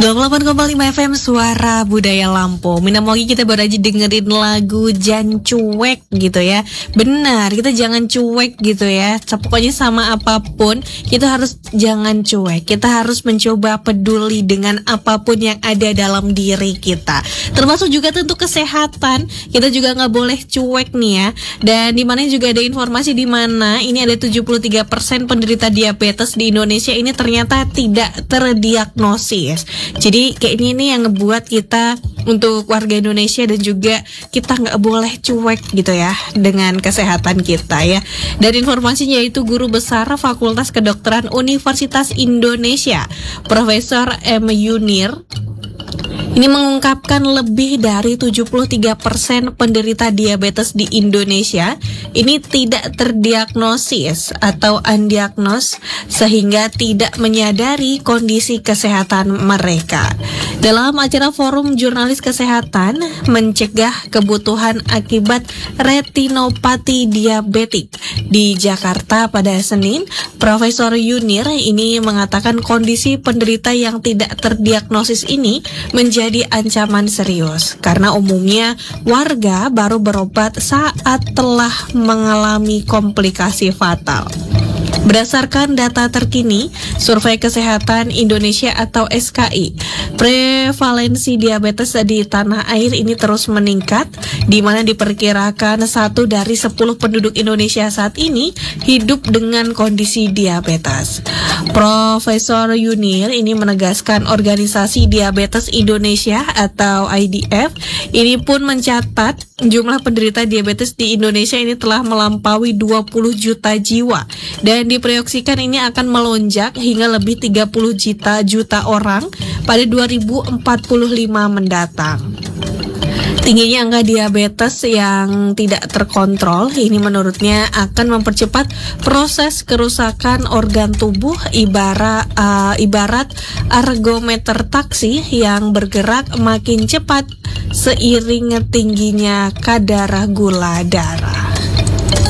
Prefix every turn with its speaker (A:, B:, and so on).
A: 28,5 FM Suara Budaya Lampung. Minamogi kita baru aja dengerin lagu Jangan Cuek gitu ya. Benar, kita jangan cuek gitu ya. Pokoknya sama apapun, kita harus jangan cuek. Kita harus mencoba peduli dengan apapun yang ada dalam diri kita. Termasuk juga tentu kesehatan. Kita juga nggak boleh cuek nih ya. Dan di mana juga ada informasi di mana ini ada 73% penderita diabetes di Indonesia ini ternyata tidak terdiagnosis. Jadi kayaknya ini yang ngebuat kita untuk warga Indonesia dan juga kita nggak boleh cuek gitu ya dengan kesehatan kita ya. Dan informasinya yaitu Guru Besar Fakultas Kedokteran Universitas Indonesia, Profesor M. Yunir, ini mengungkapkan lebih dari 73% penderita diabetes di Indonesia ini tidak terdiagnosis atau undiagnosed sehingga tidak menyadari kondisi kesehatan mereka. Dalam acara Forum Jurnalis Kesehatan Mencegah Kebutuhan Akibat Retinopati Diabetik di Jakarta pada Senin, Profesor Yunir ini mengatakan kondisi penderita yang tidak terdiagnosis ini menjadi ancaman serius karena umumnya warga baru berobat saat telah mengalami komplikasi fatal. Berdasarkan data terkini, Survei Kesehatan Indonesia atau SKI, prevalensi diabetes di tanah air ini terus meningkat, di mana diperkirakan 1 dari 10 penduduk Indonesia saat ini hidup dengan kondisi diabetes. Profesor Yunir ini menegaskan Organisasi Diabetes Indonesia atau IDF ini pun mencatat jumlah penderita diabetes di Indonesia ini telah melampaui 20 juta jiwa dan diproyeksikan ini akan melonjak hingga lebih 30 juta orang pada 2045 mendatang. Tingginya angka diabetes yang tidak terkontrol ini menurutnya akan mempercepat proses kerusakan organ tubuh ibarat ergometer taksi yang bergerak makin cepat seiring tingginya kadar gula darah.